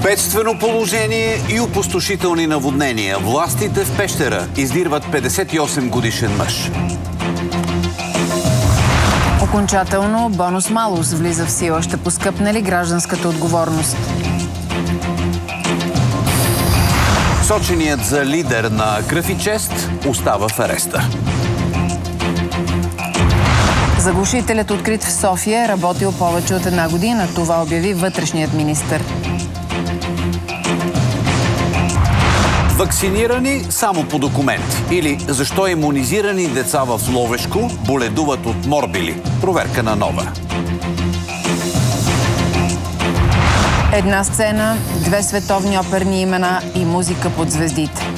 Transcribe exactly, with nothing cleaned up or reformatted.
Бедствено положение и опустошителни наводнения. Властите в Пещера издирват петдесет и осем годишен мъж. Окончателно бонус-малус влиза в сила. Ще поскъпне ли гражданската отговорност? Соченият за лидер на Кръв и чест остава в ареста. Заглушителят, открит в София, е работил повече от една година. Това обяви вътрешният министър. Вакцинирани само по документ. Или защо имунизирани деца в Ловешко боледуват от морбили. Проверка на Нова. Една сцена, две световни оперни имена и музика под звездите.